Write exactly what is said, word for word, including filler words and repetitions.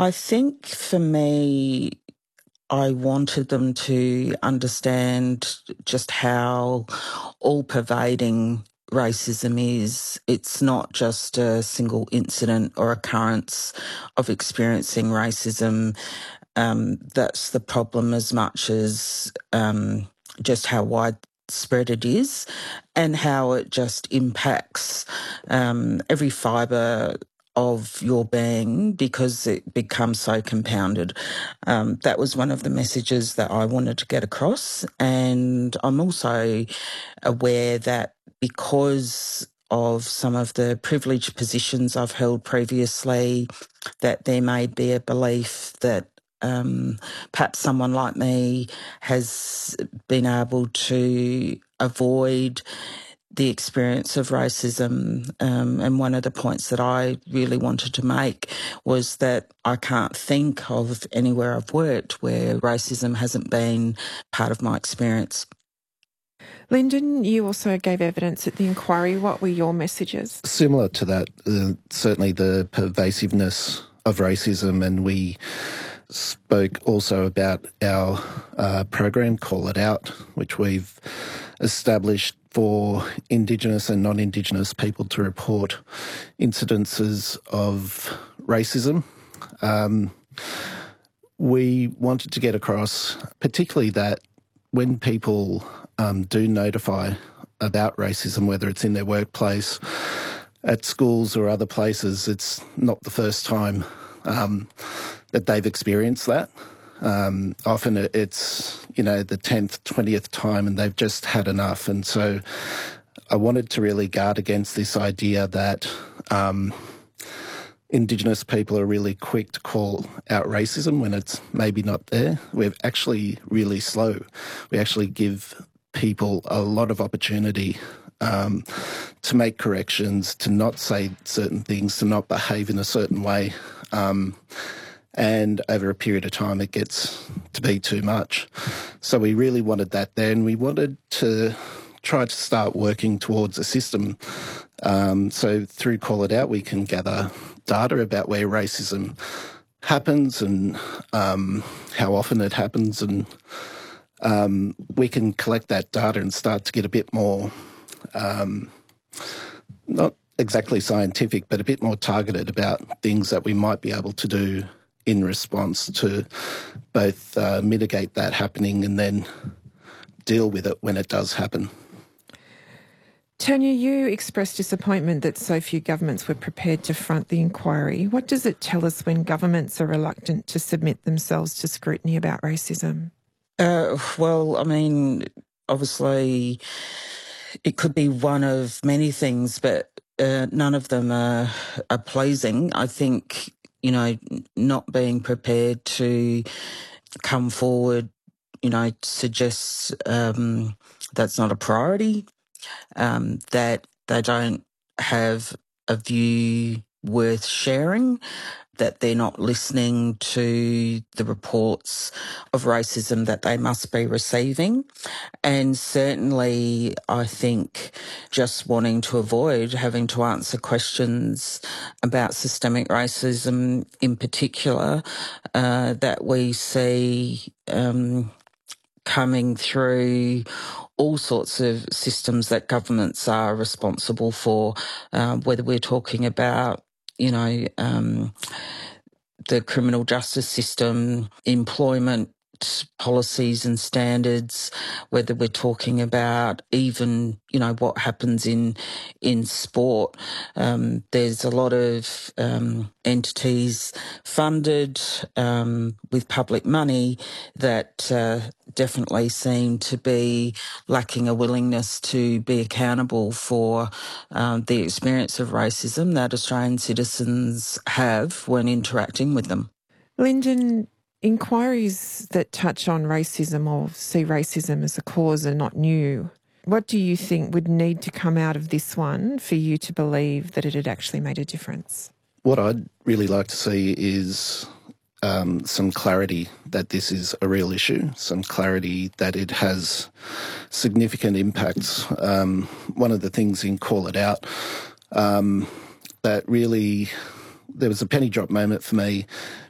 I think for me, I wanted them to understand just how all-pervading racism is. It's not just a single incident or occurrence of experiencing racism. Um, that's the problem as much as um, just how widespread it is and how it just impacts um, every fibre of your being because it becomes so compounded. Um, that was one of the messages that I wanted to get across. And I'm also aware that because of some of the privileged positions I've held previously, that there may be a belief that um, perhaps someone like me has been able to avoid the experience of racism. Um, and one of the points that I really wanted to make was that I can't think of anywhere I've worked where racism hasn't been part of my experience. Lyndon, you also gave evidence at the inquiry. What were your messages? Similar to that, uh, certainly the pervasiveness of racism, and we spoke also about our uh, program, Call It Out, which we've established for Indigenous and non-Indigenous people to report incidences of racism. Um, we wanted to get across particularly that when people um, do notify about racism, whether it's in their workplace, at schools or other places, it's not the first time um, that they've experienced that. Um, often it's, you know, the tenth, twentieth time and they've just had enough. And so I wanted to really guard against this idea that um, Indigenous people are really quick to call out racism when it's maybe not there. We're actually really slow. We actually give people a lot of opportunity um, to make corrections, to not say certain things, to not behave in a certain way. Um, and over a period of time it gets to be too much. So we really wanted that there, and we wanted to try to start working towards a system. Um, so through Call It Out we can gather data about where racism happens and um, how often it happens, and um, we can collect that data and start to get a bit more, um, not exactly scientific, but a bit more targeted about things that we might be able to do in response to both uh, mitigate that happening and then deal with it when it does happen. Tanya, you expressed disappointment that so few governments were prepared to front the inquiry. What does it tell us when governments are reluctant to submit themselves to scrutiny about racism? Uh, well, I mean, obviously it could be one of many things, but uh, none of them are, are pleasing. I think, you know, not being prepared to come forward, you know, suggests um, that's not a priority, um, that they don't have a view worth sharing, that they're not listening to the reports of racism that they must be receiving. And certainly I think just wanting to avoid having to answer questions about systemic racism in particular uh, that we see um, coming through all sorts of systems that governments are responsible for, uh, whether we're talking about, you know, um, the criminal justice system, employment policies and standards, whether we're talking about even, you know, what happens in in sport. Um, there's a lot of um, entities funded um, with public money that uh, definitely seem to be lacking a willingness to be accountable for um, the experience of racism that Australian citizens have when interacting with them. Lyndon, inquiries that touch on racism or see racism as a cause are not new. What do you think would need to come out of this one for you to believe that it had actually made a difference? What I'd really like to see is um, some clarity that this is a real issue, some clarity that it has significant impacts. Um, one of the things in Call It Out um, that really, there was a penny drop moment for me